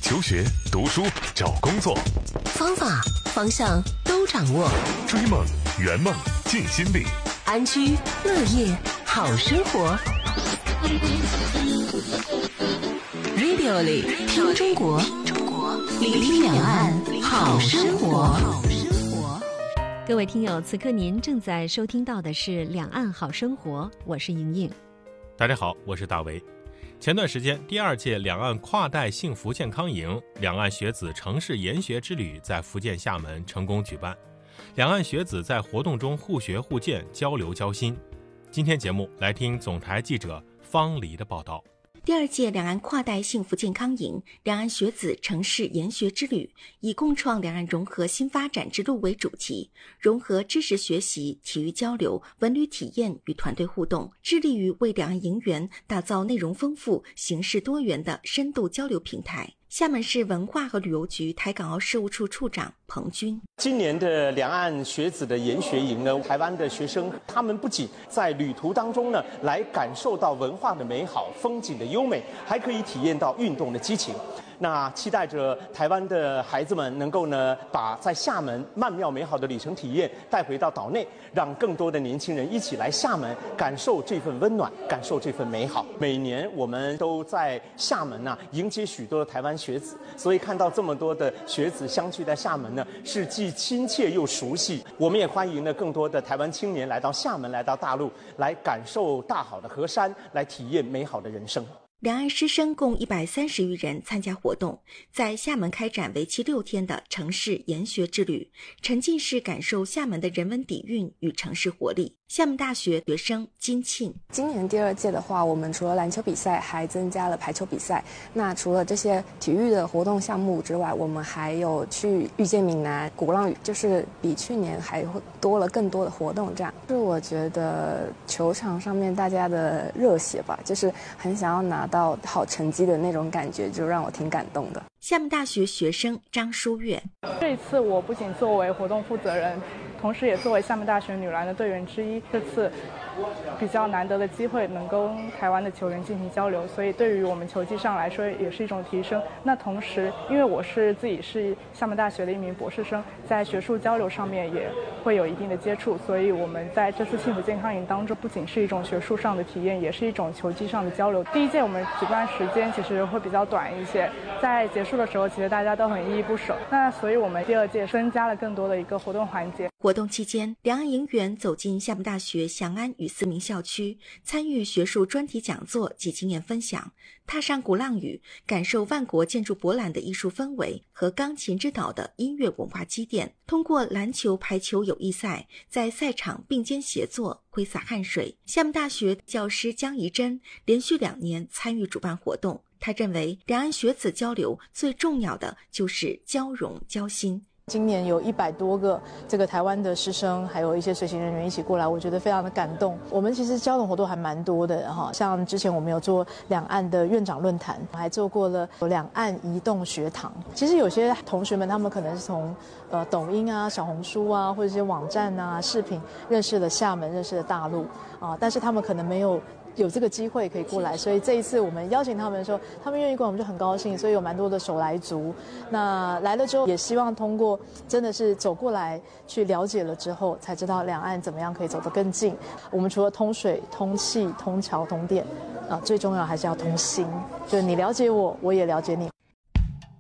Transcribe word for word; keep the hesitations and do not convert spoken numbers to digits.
求学、读书、找工作， 方法、方向都掌握。 追梦、圆梦、尽心力， 安居乐业好生活。Radio 里听中国，理听两岸好生活。 各位听友，此刻您正在收听到的是《两岸好生活》，我是莹莹。 大家好，我是大为。前段时间，第二届两岸跨代幸福健康营两岸学子城市研学之旅在福建厦门成功举办，两岸学子在活动中互学互鉴，交流交心。今天节目来听总台记者方黎的报道。 第二届两岸跨代幸福健康营两岸学子城市研学之旅，以共创两岸融合新发展之路为主题，融合知识学习、体育交流、文旅体验与团队互动，致力于为两岸营员打造内容丰富、形式多元的深度交流平台。厦门市文化和旅游局台港澳事务处处长彭军： 今年的两岸学子的研学营呢，台湾的学生他们不仅在旅途当中呢，来感受到文化的美好、风景的优美，还可以体验到运动的激情。那期待着台湾的孩子们能够呢，把在厦门曼妙美好的旅程体验带回到岛内，让更多的年轻人一起来厦门感受这份温暖，感受这份美好。每年我们都在厦门呢、啊、迎接许多的台湾学子，所以看到这么多的学子相聚在厦门呢，是既亲切又熟悉。我们也欢迎呢更多的台湾青年来到厦门，来到大陆，来感受大好的河山，来体验美好的人生。 两岸师生共一百三十余人参加活动，在厦门开展为期六天的城市研学之旅，沉浸式感受厦门的人文底蕴与城市活力。厦门大学学生金庆： 今年第二届的话，我们除了篮球比赛，还增加了排球比赛。那除了这些体育的活动项目之外，我们还有去遇见闽南、鼓浪屿，就是比去年还会多了更多的活动。这样，是我觉得球场上面大家的热血吧，就是很想要拿到好成绩的那种感觉，就让我挺感动的。 厦门大学学生张淑月： 这一次我不仅作为活动负责人，同时也作为厦门大学女篮的队员之一，这次比较难得的机会能跟台湾的球员进行交流，所以对于我们球技上来说也是一种提升。那同时因为我是自己是厦门大学的一名博士生，在学术交流上面也会有一定的接触，所以我们在这次幸福健康营当中不仅是一种学术上的体验，也是一种球技上的交流。第一届我们举办时间其实会比较短一些，在结束的时候其实大家都很依依不舍，那所以我们第二届增加了更多的一个活动环节。 活动期间，两岸营员走进厦门大学祥安与思明校区，参与学术专题讲座及经验分享，踏上鼓浪屿，感受万国建筑博览的艺术氛围和钢琴之岛的音乐文化积淀。通过篮球、排球友谊赛，在赛场并肩协作，挥洒汗水。厦门大学教师江怡珍连续两年参与主办活动，他认为两岸学子交流最重要的就是交融交心。 今年有一百多个这个台湾的师生，还有一些随行人员一起过来，我觉得非常的感动。我们其实交流活动还蛮多的哈，像之前我们有做两岸的院长论坛，还做过了两岸移动学堂。其实有些同学们他们可能是从呃抖音啊、小红书啊，或者一些网站啊、视频认识了厦门，认识了大陆啊，但是他们可能没有有这个机会可以过来，所以这一次我们邀请他们的时候，他们愿意过来，我们就很高兴。所以有蛮多的手来族，那来了之后也希望通过真的是走过来去了解了之后，才知道两岸怎么样可以走得更近。我们除了通水、通气、通桥、通电啊，最重要还是要通心，就是你了解我，我也了解你。